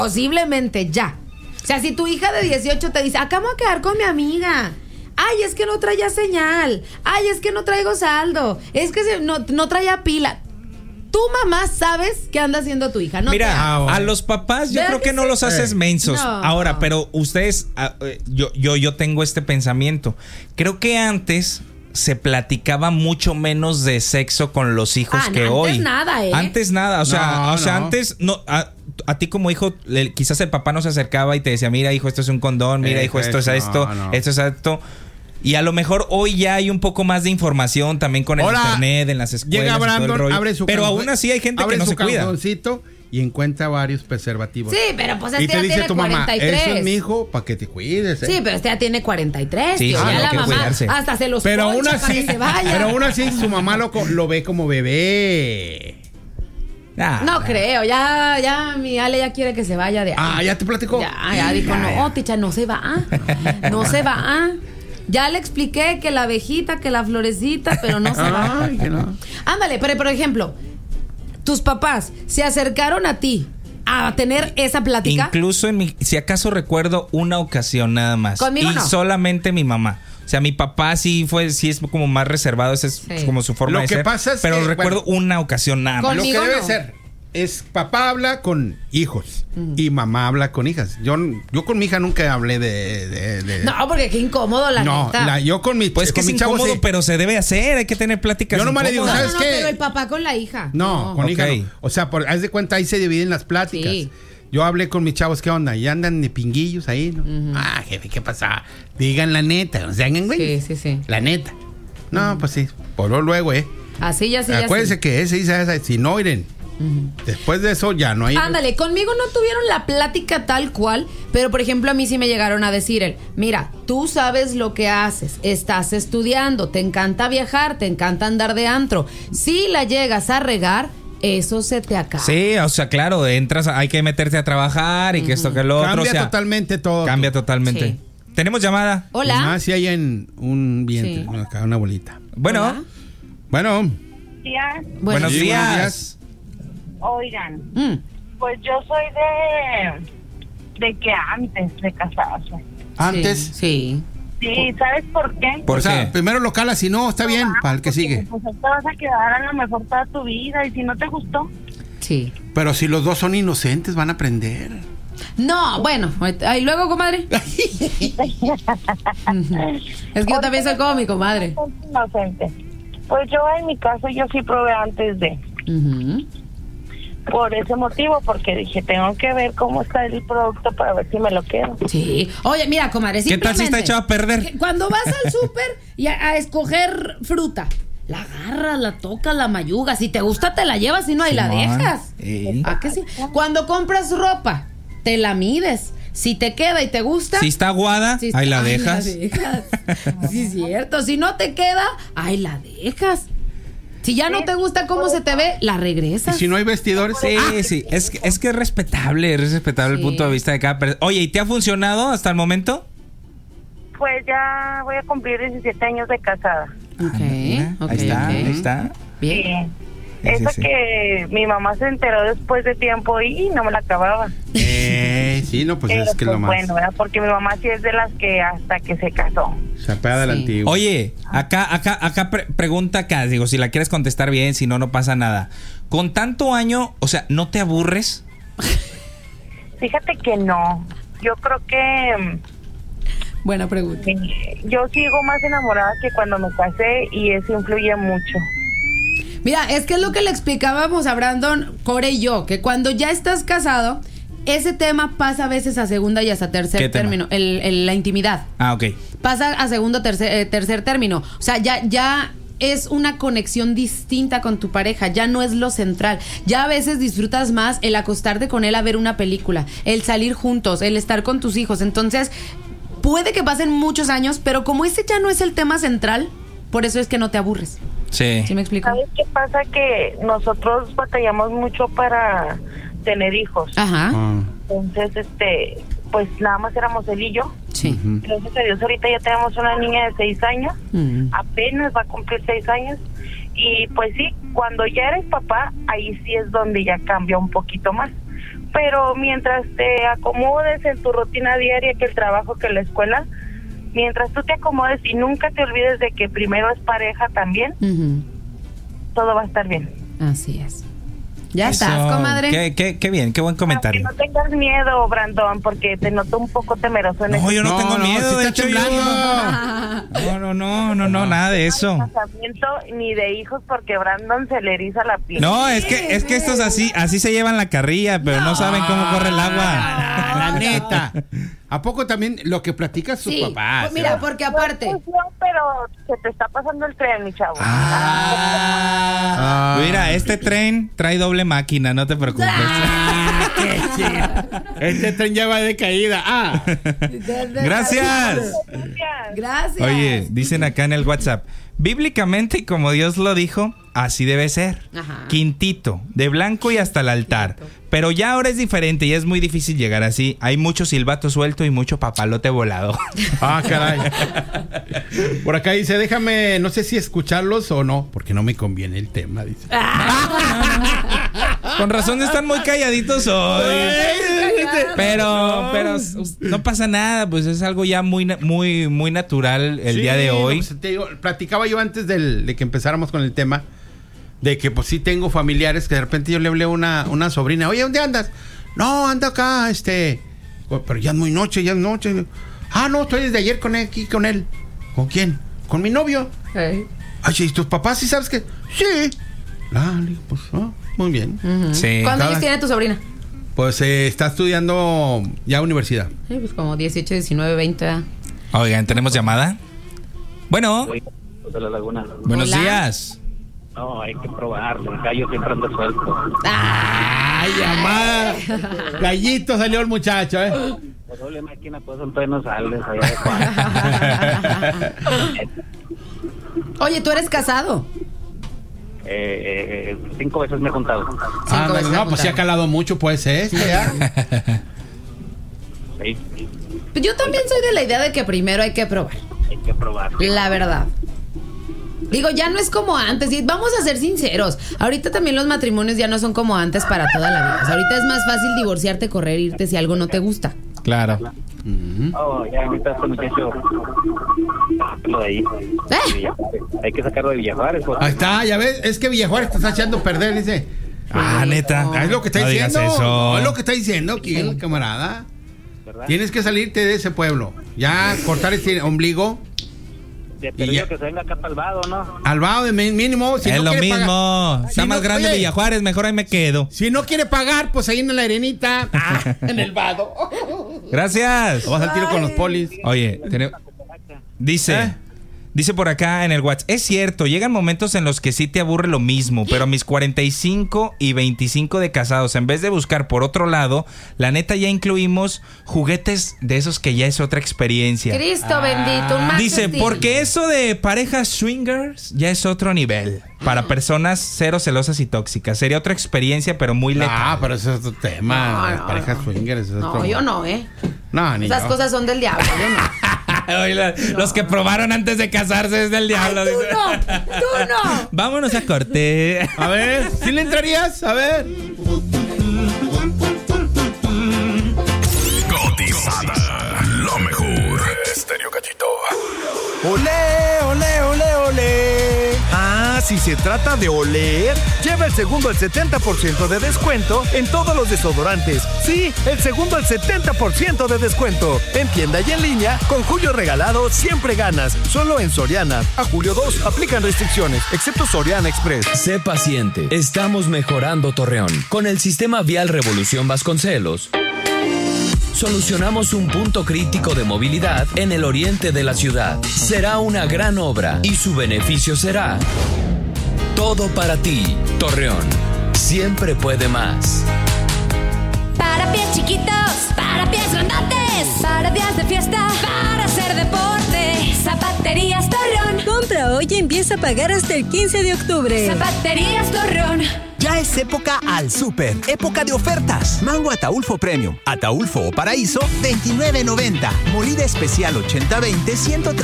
posiblemente ya. O sea, si tu hija de 18 te dice, acá me voy a quedar con mi amiga. Ay, es que no traía señal. Ay, es que no traigo saldo. Es que no traía pila. Tu mamá sabes qué anda haciendo tu hija. No. Mira, a los papás yo creo que no los haces mensos. No. Ahora, pero ustedes, yo tengo este pensamiento. Creo que antes se platicaba mucho menos de sexo con los hijos que hoy. Antes nada, Antes nada, o sea, No. antes no. A ti como hijo, quizás el papá no se acercaba y te decía, mira, hijo, esto es un condón, mira, hijo, esto es esto, esto es esto. Y a lo mejor hoy ya hay un poco más de información también con el internet, en las escuelas. Llega Brandon, y todo el rollo. abre su pero calzón, aún así hay gente que no se cuida. Y encuentra varios preservativos. Sí, pero pues y este ya te dice tiene tu mamá, 43. eso es mi hijo, para que te cuides. Sí, pero este ya tiene 43. Sí, tío. sí, Ya hay la que mamá cuidarse. hasta se los Pero poncha aún para que así, se vaya. pero aún así su mamá lo ve como bebé. No creo, ya mi Ale ya quiere que se vaya de ahí. ¿Ya te platicó? Ya dijo, no, ticha, no se va. No se va. Ya le expliqué que la abejita, que la florecita, pero no se va. Ay, que no. Ándale, pero por ejemplo, tus papás se acercaron a ti a tener esa plática. Incluso si acaso recuerdo una ocasión nada más. Conmigo y no. solamente mi mamá. O sea, mi papá sí es como más reservado, esa es como su forma Lo de que ser. pasa es pero que, recuerdo una ocasión nada más. Lo que Conmigo debe no. ser es papá habla con hijos y mamá habla con hijas. Yo con mi hija nunca hablé de No, porque qué incómodo, la neta. Yo con mi Pues que con es mi chavo incómodo, sí. pero se debe hacer, hay que tener pláticas. Yo nomás le digo, incómodas. ¿sabes qué? Pero el papá con la hija. No, con hija no. O sea, haz de cuenta, ahí se dividen las pláticas. Sí. Yo hablé con mis chavos, ¿qué onda? Y andan de pinguillos ahí, ¿no? Jefe, ¿qué pasa? Digan la neta, o sea, güey. Sí. La neta. No, pues sí, por luego, Así ya. Acuérdense que si no, Iren. Después de eso ya no hay. Ándale, conmigo no tuvieron la plática tal cual, pero por ejemplo a mí sí me llegaron a decir mira, tú sabes lo que haces, estás estudiando, te encanta viajar, te encanta andar de antro, si la llegas a regar, eso se te acaba. Sí, o sea, claro, hay que meterte a trabajar y que esto que lo otro. Cambia o sea, totalmente todo. Cambia totalmente. Sí. ¿Tenemos llamada? Hola. Más si hay en un vientre, Sí. acá una bolita. Bueno. Hola. Bueno. días. Buenos Sí, días. buenos días. Oigan, pues yo soy de que antes de casarse. Antes. Sí. Sí, ¿sabes por qué? ¿Por o sea, qué? primero lo calas, si no, está bien, para el que Porque, sigue. Pues te vas a quedar a lo mejor toda tu vida y si no te gustó. Sí. Pero si los dos son inocentes, van a aprender. No, bueno, y luego, comadre. Es que yo también soy como mi comadre. Inocente. Pues yo en mi caso yo sí probé antes de. Ujú. Por ese motivo, porque dije, tengo que ver cómo está el producto para ver si me lo quedo. Sí. Oye, mira, comadre, ¿Qué tal si está echado a perder? que cuando vas al súper y a escoger fruta, la agarras, la tocas, la mayugas. Si te gusta, te la llevas, si no, ahí la Simón. dejas. Sí. ¿A que sí? Cuando compras ropa, te la mides. Si te queda y te gusta... Si está aguada, si ahí la ay, dejas. Sí, es cierto. Si no te queda, ahí la dejas. Si ya no te gusta cómo se te ve, la Y regresas. si no hay vestidores. Sí. Es que es respetable, el Sí. punto de vista de cada persona. Oye, ¿y te ha funcionado hasta el momento? Pues ya voy a cumplir 17 años de casada. Ok, Mira, ok, ahí está, ok. ahí está. Bien. Esa Sí. que mi mamá se enteró después de tiempo y no me la acababa. Sí, no, pues Pero es que pues lo más. bueno, ¿verdad? Porque mi mamá sí es de las que hasta que se casó. Se apega de la Sí. antigua. Oye, acá pregunta acá, digo, si la quieres contestar bien, si no, no pasa nada. Con tanto año, o sea, ¿no te aburres? Fíjate que no. Yo creo que Buena pregunta. yo sigo más enamorada que cuando me casé y eso influye mucho. Mira, es que es lo que le explicábamos a Brandon, Core y yo, que cuando ya estás casado, ese tema pasa a veces a segunda y hasta ¿Qué tercer tema? término, la intimidad. Ah, ok. Pasa a segundo, tercer término. O sea, ya es una conexión distinta con tu pareja, ya no es lo central. Ya a veces disfrutas más el acostarte con él a ver una película, el salir juntos, el estar con tus hijos. Entonces, puede que pasen muchos años, pero como ese ya no es el tema central, por eso es que no te aburres. Sí. ¿Sí me explico? ¿Sabes qué pasa? Que nosotros batallamos mucho para tener hijos. Ajá. Entonces, pues nada más éramos él y yo. Sí. Gracias a Dios ahorita ya tenemos una niña de 6 años. Mm. Apenas va a cumplir 6 años. Y pues sí, cuando ya eres papá, ahí sí es donde ya cambia un poquito más. pero mientras te acomodes en tu rutina diaria, que el trabajo, que la escuela, mientras tú te acomodes y nunca te olvides de que primero es pareja también, todo va a estar bien. Así es. Ya estás, comadre. Qué bien, qué buen comentario. Que no tengas miedo, Brandon, porque te noto un poco temeroso en No, yo no tengo miedo, de hecho No, nada de eso. Ni de hijos, porque Brandon se le eriza la piel. No, es que estos así se llevan la carrilla, pero no saben cómo corre el agua. La neta. ¿A poco también lo que platica su papá? Pues mira, porque aparte... Pero se te está pasando el tren, mi chavo. Mira, este tren trae doble máquina, no te preocupes. Este tren ya va de caída. Gracias. Oye, dicen acá en el WhatsApp, bíblicamente, como Dios lo dijo, así debe ser. Ajá. Quintito, de blanco y hasta el altar. Pero ya ahora es diferente y es muy difícil llegar así. Hay mucho silbato suelto y mucho papalote volado. Caray. Por acá dice, déjame, no sé si escucharlos o no, porque no me conviene el tema, dice. Con razón están muy calladitos hoy. Pero no pasa nada, pues es algo ya muy natural el día de hoy. Pues te digo, platicaba yo antes de que empezáramos con el tema, de que pues sí tengo familiares que de repente yo le hablé a una sobrina, oye, ¿dónde andas? No, ando acá, pero ya es muy noche, no, estoy desde ayer aquí con él. ¿Con quién? Con mi novio. Ay, ¿y tus papás sí sabes que? Sí. Pues, muy bien. Sí. ¿Cuántos años tiene tu sobrina? Pues está estudiando ya universidad. Sí, pues como 18, 19, 20. Oigan, ¿tenemos llamada? Bueno. De la Laguna. Buenos Hola. días. No, hay que probarlo. El gallo siempre anda suelto. ¡Ay, llamada! Gallito salió el muchacho, Por doble máquina, pues todavía no sales allá de Oye, ¿tú eres casado? 5 veces me he juntado. Pues sí ha calado mucho, pues ya. Sí, Pues yo también soy de la idea de que primero hay que probar. hay que probar. La verdad. Digo, ya no es como antes. Y vamos a ser sinceros. Ahorita también los matrimonios ya no son como antes para toda la vida. O sea, ahorita es más fácil divorciarte, correr, irte si algo no te gusta. Claro. Ya ahorita este muchacho. Lo de ahí. Hay que sacarlo de Villajuárez. Ahí está, ya ves, es que Villajuárez te está echando a perder, dice. Neta. Es lo que está No digas diciendo. eso. No, es lo que está diciendo aquí el camarada. ¿Verdad? Tienes que salirte de ese pueblo. Ya cortar ese ombligo. De perdido que se venga acá para el vado, ¿no? Al vado de mínimo. Si es no lo quiere mismo. pagar, Está más grande Villajuárez, mejor ahí me quedo. Si no quiere pagar, pues ahí en la arenita. En el vado. Gracias. Vas al tiro con los polis. Oye, dice por acá en el WhatsApp, es cierto, llegan momentos en los que sí te aburre lo mismo, pero a mis 45 y 25 de casados, en vez de buscar por otro lado, la neta ya incluimos juguetes de esos que ya es otra experiencia. Cristo bendito, un Max Dice, Steel. porque eso de parejas swingers ya es otro nivel. Para personas cero celosas y tóxicas. Sería otra experiencia, pero muy letal. Pero ese es otro tema. No, Las parejas swingers. No, yo no, No, ni esas yo. cosas son del diablo, yo no. Oye, los que probaron antes de casarse es del diablo. Ay, dice. tú no. Vámonos a corte. A ver, ¿sí le entrarías? A ver. Cotizada, lo mejor. Estéreo Cachito. ¡Olé, olé, olé, olé! Si se trata de oler, lleva el segundo al 70% de descuento en todos los desodorantes. Sí, el segundo al 70% de descuento. En tienda y en línea, con Julio Regalado siempre ganas. Solo en Soriana. A julio 2 aplican restricciones, excepto Soriana Express. Sé paciente. Estamos mejorando Torreón. Con el sistema vial Revolución Vasconcelos, solucionamos un punto crítico de movilidad en el oriente de la ciudad. Será una gran obra y su beneficio será todo para ti. Torreón siempre puede más. Para pies chiquitos, para pies grandotes, para días de fiesta, para hacer deporte. Zapaterías Torreón. Compra hoy y empieza a pagar hasta el 15 de octubre. Zapaterías Torreón. Ya es época al súper, época de ofertas. Mango Ataulfo Premium, Ataulfo o Paraíso, $29.90. Molida especial 80-20, $130.